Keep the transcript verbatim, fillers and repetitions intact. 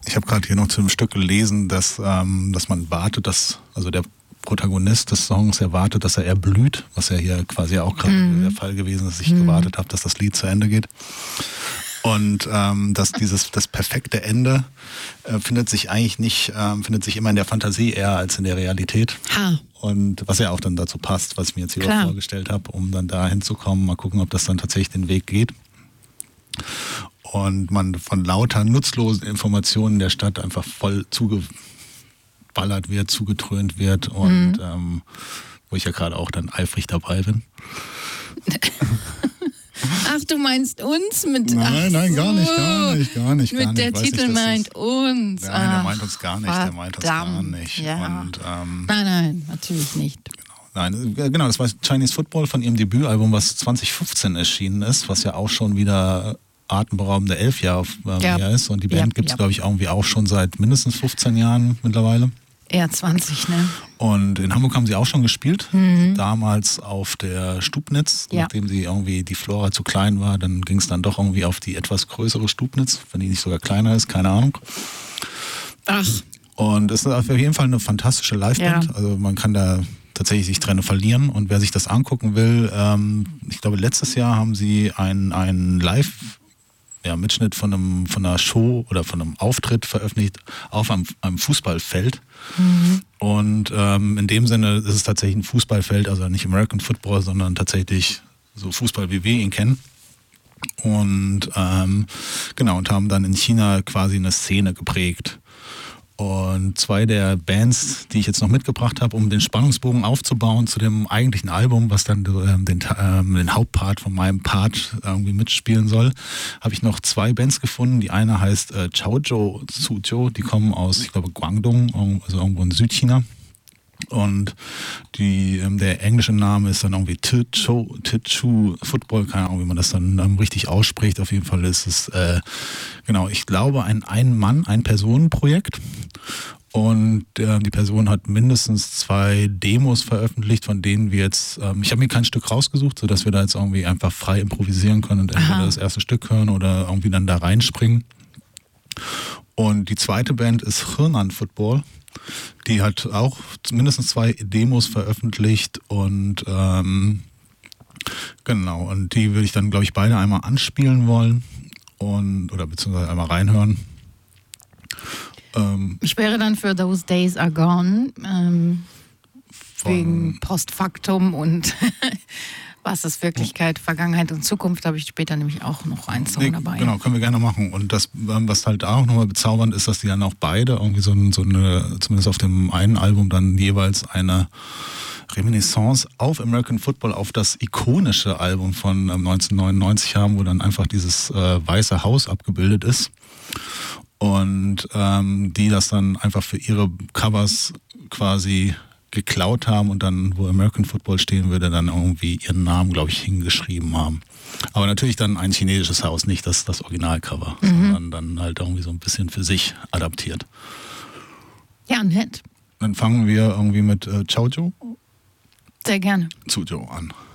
Ich habe gerade hier noch zu einem Stück gelesen, dass, ähm, dass man wartet, dass, also der Protagonist des Songs erwartet, dass er erblüht, was ja hier quasi auch gerade mm. der Fall gewesen ist, dass ich mm. gewartet habe, dass das Lied zu Ende geht. Und ähm, dass dieses das perfekte Ende äh, findet sich eigentlich nicht, ähm, findet sich immer in der Fantasie eher als in der Realität. Ha. Und was ja auch dann dazu passt, was ich mir jetzt hier Klar. vorgestellt habe, um dann da hinzukommen, mal gucken, ob das dann tatsächlich den Weg geht. Und man von lauter nutzlosen Informationen der Stadt einfach voll zugeballert wird, zugetrönt wird und mhm. ähm, wo ich ja gerade auch dann eifrig dabei bin. Ach, du meinst uns mit... Nein, nein, gar nicht, gar nicht, gar nicht. Mit gar nicht. der Weiß Titel nicht, meint uns. Nein, der meint uns gar nicht, der meint uns gar nicht. Ja. Und, ähm, nein, nein, natürlich nicht. Nein, genau, das war Chinese Football von ihrem Debütalbum, was zwanzig fünfzehn erschienen ist, was ja auch schon wieder atemberaubende elf Jahre äh, ja. her ist. Und die Band ja, gibt es, ja. glaube ich, irgendwie auch schon seit mindestens fünfzehn Jahren mittlerweile. Eher zwanzig, ne? Und in Hamburg haben sie auch schon gespielt, mhm. damals auf der Stubnitz, ja. nachdem sie irgendwie die Flora zu klein war, dann ging es dann doch irgendwie auf die etwas größere Stubnitz, wenn die nicht sogar kleiner ist, keine Ahnung. Ach. Und es ist auf jeden Fall eine fantastische Liveband, ja. also man kann da tatsächlich sich drin verlieren und wer sich das angucken will, ähm, ich glaube letztes Jahr haben sie einen, einen Live- Ja, Mitschnitt von einem von einer Show oder von einem Auftritt veröffentlicht auf einem, einem Fußballfeld. Mhm. Und ähm, in dem Sinne ist es tatsächlich ein Fußballfeld, also nicht American Football, sondern tatsächlich so Fußball, wie wir ihn kennen. Und ähm, genau, und haben dann in China quasi eine Szene geprägt. Und zwei der Bands, die ich jetzt noch mitgebracht habe, um den Spannungsbogen aufzubauen zu dem eigentlichen Album, was dann ähm, den, ähm, den Hauptpart von meinem Part irgendwie mitspielen soll, habe ich noch zwei Bands gefunden. Die eine heißt äh, Chaozhou Suzhou, die kommen aus, ich glaube, Guangdong, also irgendwo in Südchina. Und die, ähm, der englische Name ist dann irgendwie Tichu, Tichu Football, keine Ahnung, wie man das dann ähm, richtig ausspricht. Auf jeden Fall ist es, äh, genau, ich glaube, ein Ein-Mann-, Ein-Personen-Projekt. Und äh, die Person hat mindestens zwei Demos veröffentlicht, von denen wir jetzt, ähm, ich habe mir kein Stück rausgesucht, sodass wir da jetzt irgendwie einfach frei improvisieren können und entweder Aha. das erste Stück hören oder irgendwie dann da reinspringen. Und die zweite Band ist Hirnan Football. Die hat auch mindestens zwei Demos veröffentlicht und ähm, genau, und die würde ich dann, glaube ich, beide einmal anspielen wollen und oder beziehungsweise einmal reinhören. Ähm, ich wäre dann für Those Days Are Gone, ähm, wegen Postfaktum und was ist Wirklichkeit, Vergangenheit und Zukunft, habe ich später nämlich auch noch einen Song nee, dabei. Genau, können wir gerne machen. Und das, was halt auch nochmal bezaubernd ist, dass die dann auch beide irgendwie so, so eine, zumindest auf dem einen Album dann jeweils eine Reminiscence auf American Football, auf das ikonische Album von ähm, neunzehnhundertneunundneunzig haben, wo dann einfach dieses äh, weiße Haus abgebildet ist. Und ähm, die das dann einfach für ihre Covers quasi geklaut haben und dann, wo American Football stehen würde, dann irgendwie ihren Namen, glaube ich, hingeschrieben haben. Aber natürlich dann ein chinesisches Haus, nicht das, das Originalcover, mhm. sondern dann halt irgendwie so ein bisschen für sich adaptiert. Ja, nett. Dann fangen wir irgendwie mit äh, Chaozhou Sehr gerne. Suzhou an.